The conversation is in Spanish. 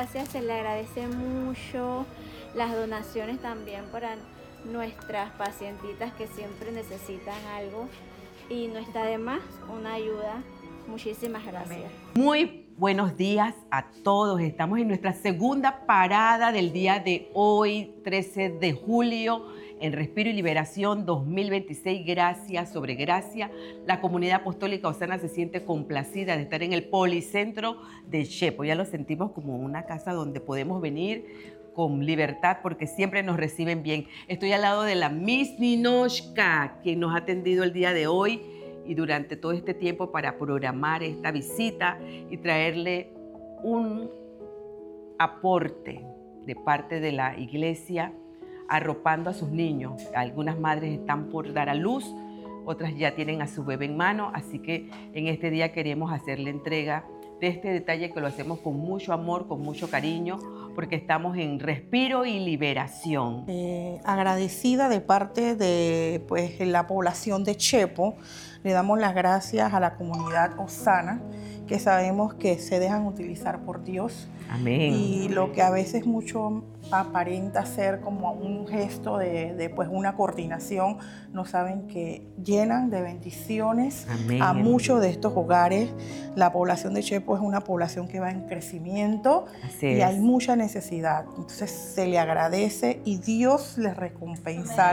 gracias, se le agradece mucho las donaciones también para nuestras pacientitas que siempre necesitan algo y no está de más una ayuda. Muchísimas gracias. Muy buenos días a todos. Estamos en nuestra segunda parada del día de hoy, 13 de julio, en Respiro y Liberación 2026. Gracias sobre gracia. La comunidad apostólica Osana se siente complacida de estar en el Policentro de Chepo. Ya lo sentimos como una casa donde podemos venir con libertad porque siempre nos reciben bien. Estoy al lado de la Miss Ninochka, quien nos ha atendido el día de hoy y durante todo este tiempo para programar esta visita y traerle un aporte de parte de la iglesia arropando a sus niños. Algunas madres están por dar a luz, otras ya tienen a su bebé en mano, así que en este día queremos hacerle entrega de este detalle que lo hacemos con mucho amor, con mucho cariño, porque estamos en Respiro y Liberación. Agradecida de parte de la población de Chepo, le damos las gracias a la comunidad Osana, que sabemos que se dejan utilizar por Dios. Amén. Y lo que a veces mucho aparenta ser como un gesto de una coordinación, no saben que llenan de bendiciones Amén. a muchos de estos hogares. La población de Chepo es una población que va en crecimiento. Así y es. hay mucha necesidad. Entonces se le agradece y Dios les recompensa.